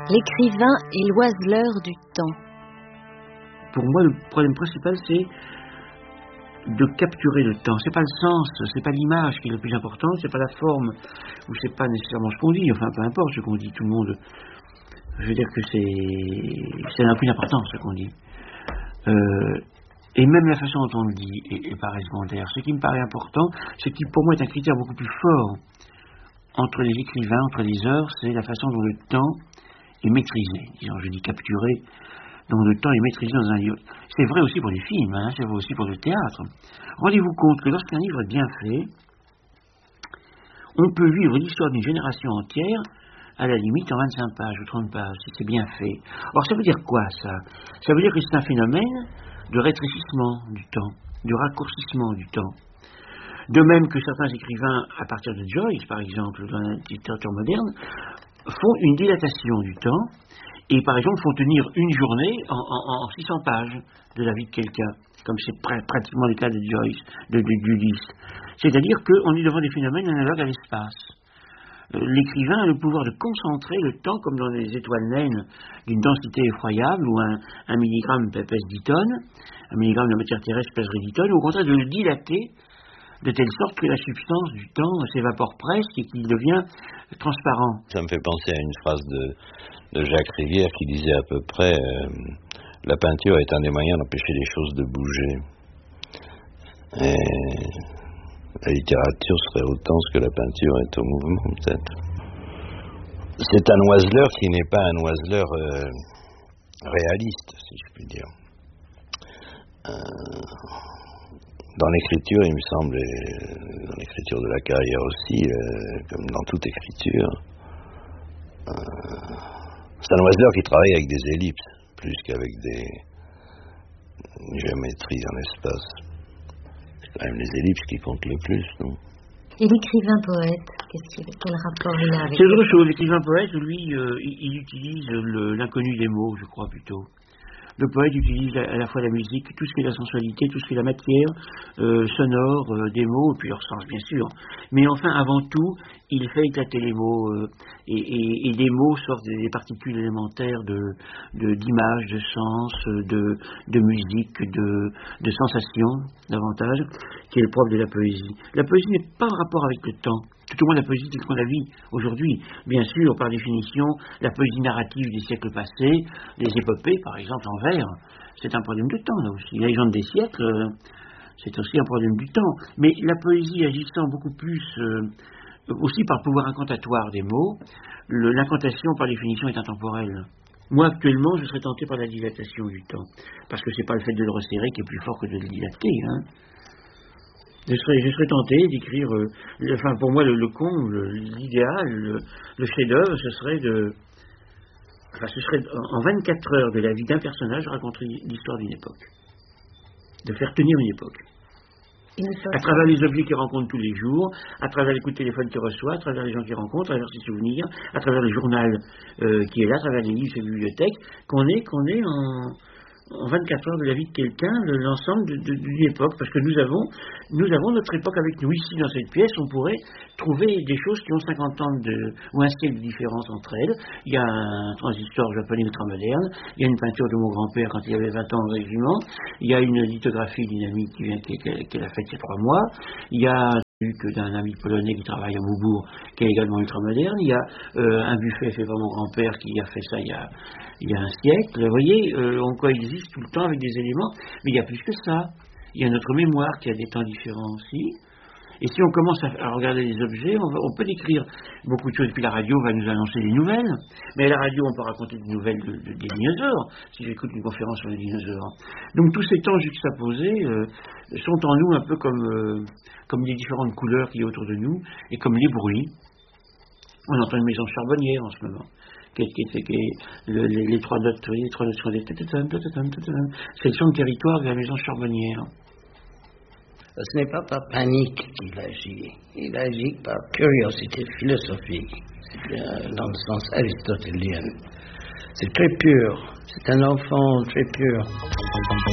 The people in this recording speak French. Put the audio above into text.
L'écrivain est l'oiseleur du temps. Pour moi, le problème principal, c'est de capturer le temps. C'est pas le sens, c'est pas l'image qui est le plus important, c'est pas la forme, ou c'est pas nécessairement ce qu'on dit, enfin peu importe ce qu'on dit, tout le monde. Je veux dire que ça n'a aucune importance ce qu'on dit. Et même la façon dont on le dit est pas secondaire. Ce qui me paraît important, ce qui pour moi est un critère beaucoup plus fort entre les écrivains, entre les œuvres, c'est la façon dont le temps est maîtrisé. Disons, je dis capturé, dont le temps est maîtrisé dans un livre. C'est vrai aussi pour les films, hein, c'est vrai aussi pour le théâtre. Rendez-vous compte que lorsqu'un livre est bien fait, on peut vivre l'histoire d'une génération entière à la limite en 25 pages ou 30 pages, si c'est bien fait. Or, ça veut dire quoi, ça? Ça veut dire que c'est un phénomène de rétrécissement du temps, de raccourcissement du temps. De même que certains écrivains, à partir de Joyce, par exemple, dans la littérature moderne, font une dilatation du temps, et par exemple font tenir une journée en 600 pages de la vie de quelqu'un, comme c'est pratiquement le cas de Joyce, d'Ulysse. C'est-à-dire qu'on est devant des phénomènes analogues à l'espace. L'écrivain a le pouvoir de concentrer le temps comme dans les étoiles naines d'une densité effroyable où un milligramme pèse 10 tonnes, un milligramme de matière terrestre pèserait 10 tonnes, ou au contraire de le dilater de telle sorte que la substance du temps s'évapore presque et qu'il devient transparent. Ça me fait penser à une phrase de Jacques Rivière qui disait à peu près la peinture est un des moyens d'empêcher les choses de bouger. Et la littérature serait autant ce que la peinture est au mouvement, peut-être. C'est un oiseleur qui n'est pas un oiseleur réaliste, si je puis dire. Dans l'écriture, il me semble, et dans l'écriture de la carrière aussi, comme dans toute écriture, c'est un oiseleur qui travaille avec des ellipses, plus qu'avec des géométries en espace. C'est quand même les ellipses qui comptent le plus, non? Et l'écrivain poète, quel rapport il a avec... C'est autre chose. L'écrivain poète, lui, il utilise l'inconnu des mots, je crois, plutôt. Le poète utilise à la fois la musique, tout ce qui est la sensualité, tout ce qui est la matière sonore, des mots, et puis leur sens, bien sûr. Mais enfin, avant tout, il fait éclater les mots, et des mots sortent des particules élémentaires d'images, de sens, de musique, de sensations, davantage, qui est le propre de la poésie. La poésie n'est pas en rapport avec le temps. Tout au moins la poésie telle qu'on la vit aujourd'hui. Bien sûr, par définition, la poésie narrative des siècles passés, les épopées, par exemple, en vers, c'est un problème de temps, là aussi. La légende des siècles, c'est aussi un problème du temps. Mais la poésie agissant beaucoup plus, aussi par le pouvoir incantatoire des mots, l'incantation, par définition, est intemporelle. Moi, actuellement, je serais tenté par la dilatation du temps. Parce que c'est pas le fait de le resserrer qui est plus fort que de le dilater, hein. Je serais tenté d'écrire, enfin pour moi le comble, l'idéal, le chef-d'œuvre, ce serait en 24 heures de la vie d'un personnage raconter l'histoire d'une époque, de faire tenir une époque. À travers les objets qu'il rencontre tous les jours, à travers les coups de téléphone qu'il reçoit, à travers les gens qu'il rencontre, à travers ses souvenirs, à travers le journal qui est là, à travers les livres, ses bibliothèques, qu'on est en 24 heures de la vie de quelqu'un, l'ensemble d'une époque, parce que nous avons notre époque avec nous. Ici, dans cette pièce, on pourrait trouver des choses qui ont 50 ans ou un siècle de différence entre elles. Il y a un transistor japonais ultramoderne, il y a une peinture de mon grand-père quand il avait 20 ans au régiment, il y a une lithographie d'une amie qu'elle a faite il y a 3 mois, il y a d'un ami polonais qui travaille à Beaubourg, qui est également ultramoderne. Il y a un buffet fait par mon grand-père qui a fait ça il y a un siècle. Vous voyez, on coexiste tout le temps avec des éléments, mais il y a plus que ça. Il y a notre mémoire qui a des temps différents aussi. Et si on commence à regarder les objets, on peut décrire beaucoup de choses. Et puis la radio va nous annoncer des nouvelles. Mais à la radio, on peut raconter des nouvelles des dinosaures, si j'écoute une conférence sur les dinosaures. Donc tous ces temps juxtaposés sont en nous un peu comme les différentes couleurs qu'il y a autour de nous, et comme les bruits. On entend une maison charbonnière en ce moment. Les trois notes, vous voyez, les trois notes sont des c'est le son de territoire de la maison charbonnière. Ce n'est pas par panique qu'il agit. Il agit par curiosité philosophique, dans le sens aristotélien. C'est très pur. C'est un enfant très pur.